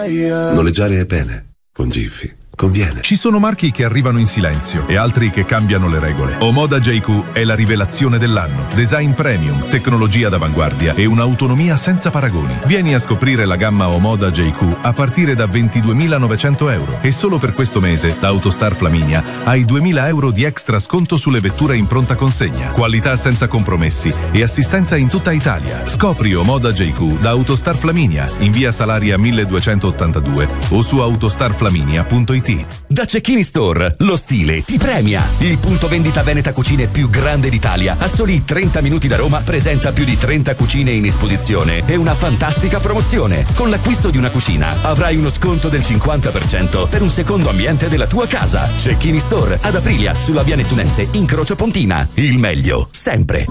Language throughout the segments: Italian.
Noleggiare è bene, con Jiffy conviene. Ci sono marchi che arrivano in silenzio e altri che cambiano le regole. Omoda JQ è la rivelazione dell'anno. Design premium, tecnologia d'avanguardia e un'autonomia senza paragoni. Vieni a scoprire la gamma Omoda JQ a partire da 22.900 euro. E solo per questo mese, da Autostar Flaminia, hai 2.000 euro di extra sconto sulle vetture in pronta consegna. Qualità senza compromessi e assistenza in tutta Italia. Scopri Omoda JQ da Autostar Flaminia in via Salaria 1282 o su autostarflaminia.it. Da Cecchini Store, lo stile ti premia. Il punto vendita Veneta Cucine più grande d'Italia, a soli 30 minuti da Roma, presenta più di 30 cucine in esposizione e una fantastica promozione. Con l'acquisto di una cucina avrai uno sconto del 50% per un secondo ambiente della tua casa. Cecchini Store, ad Aprilia, sulla via Nettunense, incrocio Pontina. Il meglio, sempre.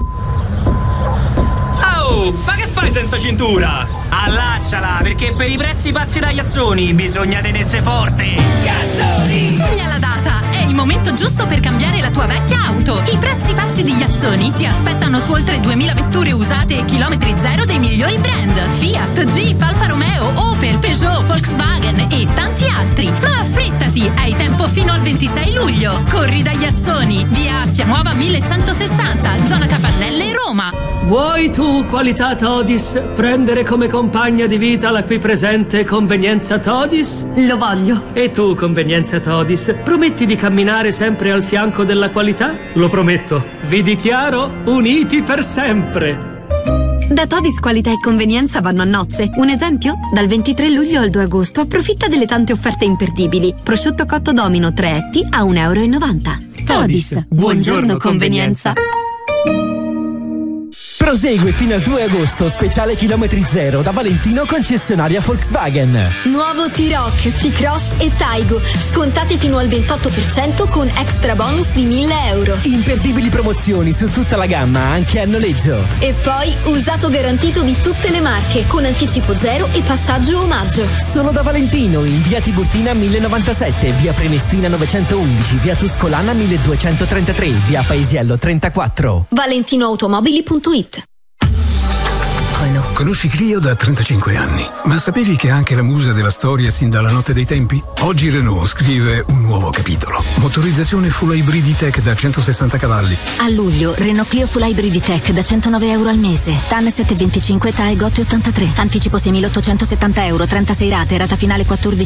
Oh, ma che fai senza cintura? Allacciala, perché per i prezzi pazzi da Iazzoni bisogna tenersi forte. Iazzoni! Segna la data, è il momento giusto per cambiare la tua vecchia auto. I prezzi pazzi di Iazzoni ti aspettano su oltre 2000 vetture usate e chilometri zero dei migliori brand: Fiat, Jeep, Alfa Romeo, Opel, Peugeot, Volkswagen e tanti altri. Ma affrettati, hai tempo fino al 26 luglio. Corri da Iazzoni, via Appia Nuova 1160, zona Capannelle, Roma. Vuoi tu, qualità Todis, prendere come compagna di vita la qui presente convenienza Todis? Lo voglio. E tu, convenienza Todis, prometti di camminare sempre al fianco della qualità? Lo prometto. Vi dichiaro uniti per sempre. Da Todis qualità e convenienza vanno a nozze. Un esempio? Dal 23 luglio al 2 agosto approfitta delle tante offerte imperdibili. Prosciutto cotto Domino 3 etti a €1,90. Todis, buongiorno convenienza. Prosegue fino al 2 agosto, speciale chilometri zero da Valentino, concessionaria Volkswagen. Nuovo T-Roc, T-Cross e Taigo, scontate fino al 28% con extra bonus di €1.000. Imperdibili promozioni su tutta la gamma, anche a noleggio. E poi usato garantito di tutte le marche, con anticipo zero e passaggio omaggio. Solo da Valentino, in via Tiburtina 1097, via Prenestina 911, via Tuscolana 1233, via Paesiello 34. ValentinoAutomobili.it. Conosci Clio da 35 anni, ma sapevi che è anche la musa della storia sin dalla notte dei tempi? Oggi Renault scrive un nuovo capitolo. Motorizzazione full hybrid E-Tech da 160 cavalli. A luglio, Renault Clio Full Hybrid E-Tech da €109 al mese. TAN 725, TAE GOT 83. Anticipo €6.870, 36 rate, rata finale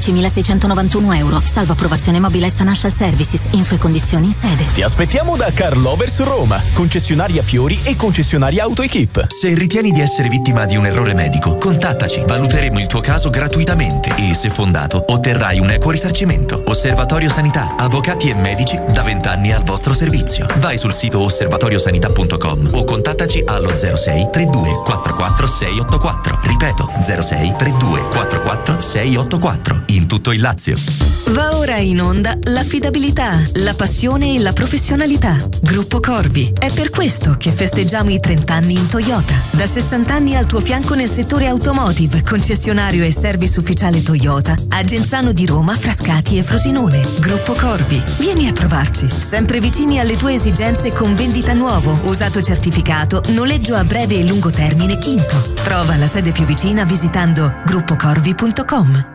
€14.691. Salvo approvazione Mobilize Financial Services. Info e condizioni in sede. Ti aspettiamo da Car Lovers Roma, concessionaria Fiori e concessionaria AutoEquip. Se ritieni di essere vittima di un errore medico, contattaci. Valuteremo il tuo caso gratuitamente e, se fondato, otterrai un equo risarcimento. Osservatorio Sanità, avvocati e medici da 20 anni al vostro servizio. Vai sul sito osservatoriosanità.com o contattaci allo 06 32 44 684. Ripeto, 06 32 44 684. In tutto il Lazio. Va ora in onda l'affidabilità, la passione e la professionalità. Gruppo Corvi. È per questo che festeggiamo i 30 anni in Toyota. Da 60 anni al tuo fianco nel settore automotive, concessionario e service ufficiale Toyota a Genzano di Roma, Frascati e Frosinone. Gruppo Corvi. Vieni a trovarci. Sempre vicini alle tue esigenze con vendita nuovo, usato certificato, noleggio a breve e lungo termine Quinto. Trova la sede più vicina visitando gruppocorvi.com.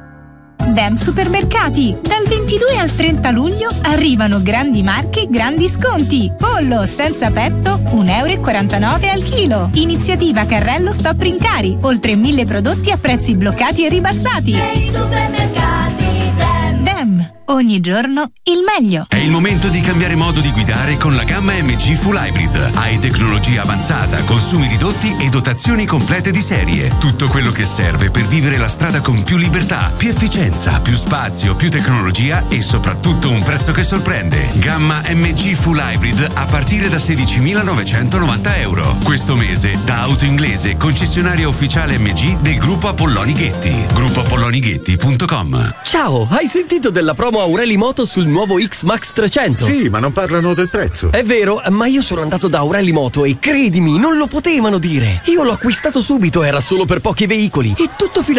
Dem Supermercati. Dal 22 al 30 luglio arrivano grandi marche, grandi sconti. Pollo senza petto, €1,49 al chilo. Iniziativa Carrello Stop Rincari. Oltre 1000 prodotti a prezzi bloccati e ribassati. Nei supermercati Dem. Ogni giorno il meglio. È il momento di cambiare modo di guidare con la gamma MG Full Hybrid. Hai tecnologia avanzata, consumi ridotti e dotazioni complete di serie. Tutto quello che serve per vivere la strada con più libertà, più efficienza, più spazio, più tecnologia e soprattutto un prezzo che sorprende. Gamma MG Full Hybrid a partire da €16.990. Questo mese da Auto Inglese, concessionaria ufficiale MG del gruppo Apolloni Ghetti. gruppoapollonighetti.com. Ciao, hai sentito della promo Aureli Moto sul nuovo X-Max 300? Sì, ma non parlano del prezzo. È vero, ma io sono andato da Aureli Moto e credimi, non lo potevano dire. Io l'ho acquistato subito, era solo per pochi veicoli e tutto